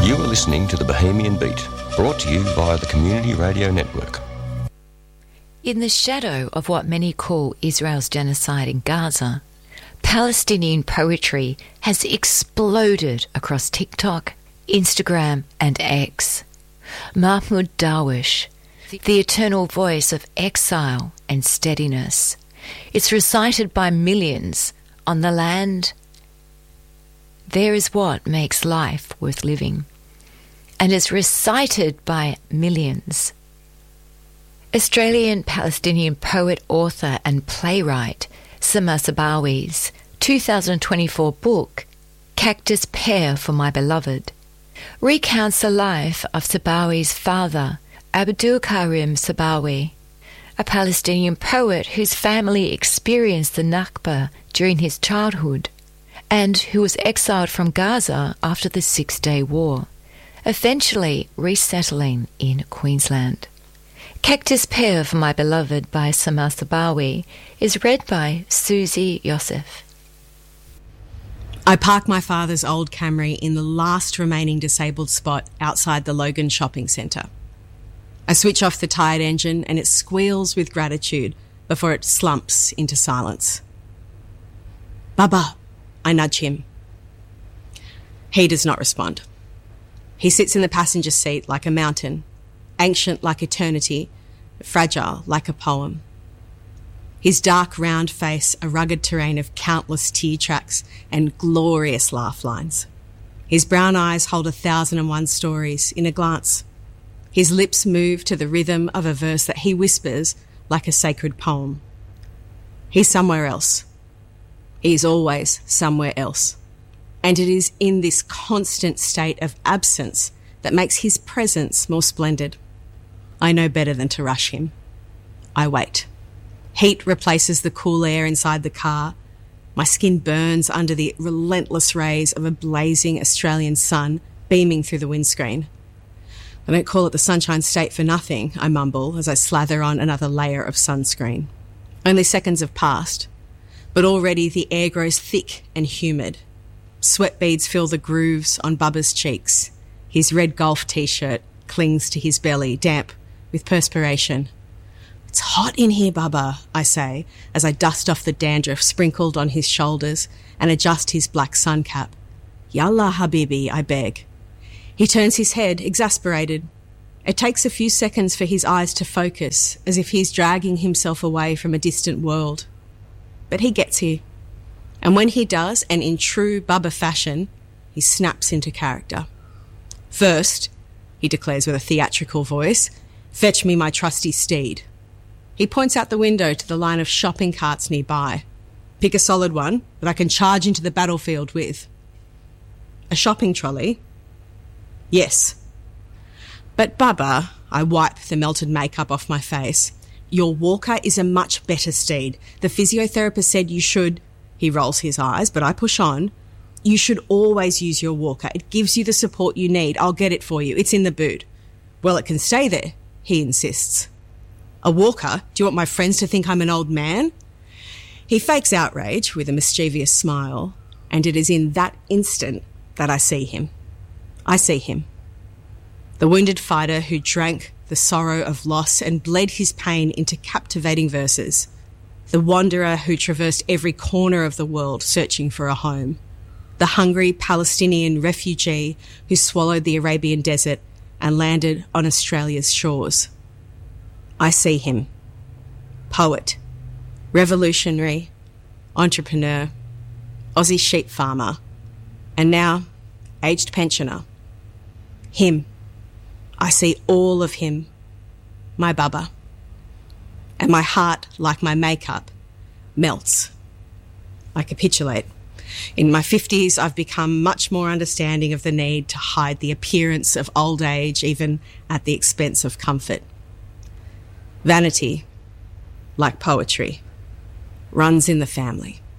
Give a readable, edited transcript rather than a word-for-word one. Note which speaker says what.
Speaker 1: You are listening to the Bohemian Beat, brought to you via the Community Radio Network.
Speaker 2: In the shadow of what many call Israel's genocide in Gaza, Palestinian poetry has exploded across TikTok, Instagram and X. Mahmoud Darwish, the eternal voice of exile and steadiness. It's recited by millions on the land. There is what makes life worth living, and is recited by millions. Australian Palestinian poet, author and playwright Samar Sabawi's 2024 book, Cactus Pear for My Beloved, recounts the life of Sabawi's father, Abdul Karim Sabawi, a Palestinian poet whose family experienced the Nakba during his childhood and who was exiled from Gaza after the Six-Day War, eventually resettling in Queensland. Cactus Pear for My Beloved by Samar Sabawi is read by Susie Yosef.
Speaker 3: I park my father's old Camry in the last remaining disabled spot outside the Logan Shopping Centre. I switch off the tired engine and it squeals with gratitude before it slumps into silence. Baba, I nudge him. He does not respond. He sits in the passenger seat like a mountain, ancient like eternity, fragile like a poem. His dark, round face a rugged terrain of countless tear tracks and glorious laugh lines. His brown eyes hold 1,001 stories in a glance. His lips move to the rhythm of a verse that he whispers like a sacred poem. He's somewhere else. He is always somewhere else. And it is in this constant state of absence that makes his presence more splendid. I know better than to rush him. I wait. Heat replaces the cool air inside the car. My skin burns under the relentless rays of a blazing Australian sun beaming through the windscreen. I don't call it the Sunshine State for nothing, I mumble as I slather on another layer of sunscreen. Only seconds have passed, but already the air grows thick and humid. Sweat beads fill the grooves on Bubba's cheeks. His red golf t-shirt clings to his belly, damp with perspiration. It's hot in here, Bubba, I say, as I dust off the dandruff sprinkled on his shoulders and adjust his black sun cap. Yalla, Habibi, I beg. He turns his head, exasperated. It takes a few seconds for his eyes to focus, as if he's dragging himself away from a distant world. But he gets here. And when he does, and in true Bubba fashion, he snaps into character. First, he declares with a theatrical voice, fetch me my trusty steed. He points out the window to the line of shopping carts nearby. Pick a solid one that I can charge into the battlefield with. A shopping trolley? Yes. But Bubba, I wipe the melted makeup off my face. Your walker is a much better steed. The physiotherapist said you should... He rolls his eyes, but I push on. You should always use your walker. It gives you the support you need. I'll get it for you. It's in the boot. Well, it can stay there, he insists. A walker? Do you want my friends to think I'm an old man? He fakes outrage with a mischievous smile, and it is in that instant that I see him. I see him. The wounded fighter who drank the sorrow of loss and bled his pain into captivating verses. The wanderer who traversed every corner of the world searching for a home. The hungry Palestinian refugee who swallowed the Arabian desert and landed on Australia's shores. I see him. Poet, revolutionary, entrepreneur, Aussie sheep farmer, and now aged pensioner. Him. I see all of him. My Bubba. And my heart, like my makeup, melts. I capitulate. In my 50s, I've become much more understanding of the need to hide the appearance of old age, even at the expense of comfort. Vanity, like poetry, runs in the family.